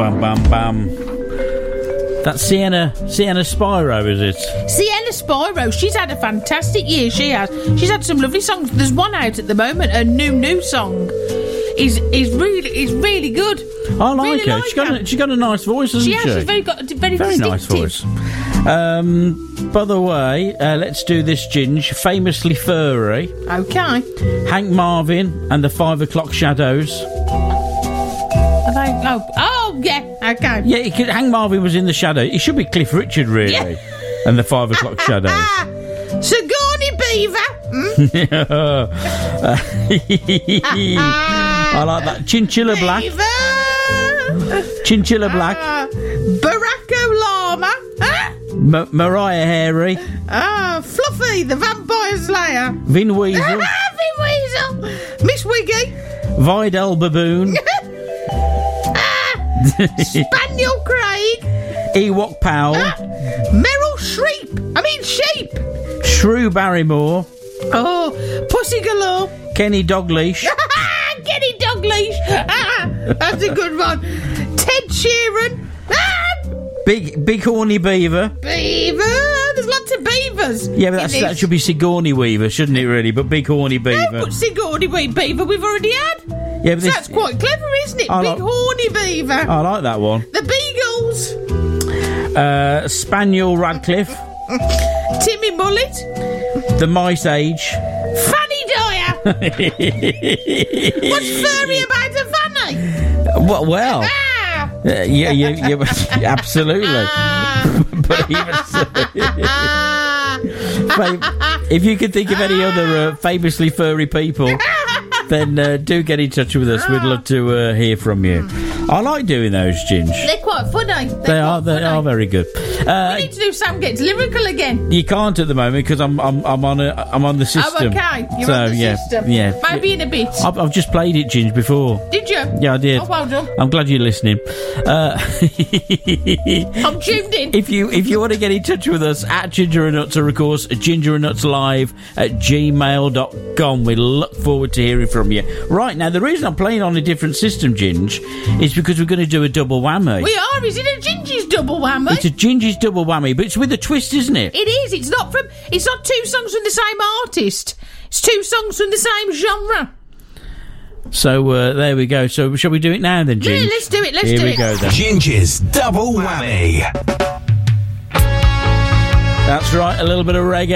bam, bam, bam. That's Sienna Spyro, is it? Sienna Spyro, she's had a fantastic year, she has. She's had some lovely songs. There's one out at the moment, a new song. Is really good. I like really her. Like She's got a nice voice, hasn't she? She's very nice voice. By the way, let's do this, Ginge. Famously Furry. Okay. Hank Marvin and the 5 O'Clock Shadows. Oh, yeah, okay. Yeah, Hank Marvin was in the Shadow. He should be Cliff Richard, really. Yeah. And the 5 O'Clock Shadows. Sigourney Beaver. I like that. Chinchilla Black. Chinchilla Black. Baracko Llama. Mariah Harry. Fluffy, the Vampire Slayer. Vin Weasel. Vin Weasel. Miss Wiggy. Vidal Baboon. Spaniel Craig. Ewok Powell. Meryl Streep. Sheep. Shrew Barrymore. Pussy Galore. Kenny Dalglish. Kenny Dalglish. That's a good one. Ted Sheeran. Big Horny Beaver. There's lots of beavers. Yeah, but that should be Sigourney Weaver, shouldn't it, really? But Big Horny Beaver. No, but Sigourney Beaver we've already had. Yeah, but that's quite clever, isn't it? Horny Beaver. I like that one. The Beagles. Spaniel Radcliffe. Timmy Mullet. The Mice Age. Fanny Dyer. What's furry about a fanny? Well. Yeah, absolutely. But even so, if you could think of any other famously furry people, then do get in touch with us. We'd love to hear from you. I like doing those, Ginge. They're quite funny. They are very good. We need to do Sam Gets Lyrical again. You can't at the moment because I'm on the system. Oh, okay. You're on the system. Yeah. Maybe in a bit. I've just played it, Ginge, before. Did you? Yeah, I did. Oh, well done. I'm glad you're listening. I'm tuned in. If you want to get in touch with us at Ginger and Nuts, or of course gingerandnutslive@gmail.com. We look forward to hearing from you. Right, now the reason I'm playing on a different system, Ginge, is because we're going to do a double whammy. We are. Is it a Gingy's double whammy? It's a Gingy's double whammy, but it's with a twist, isn't it? It is. It's not two songs from the same artist. It's two songs from the same genre. So there we go. So shall we do it now then, Ginge? Yeah, let's do it. Here we go then. Ginger's double whammy. That's right, a little bit of reggae.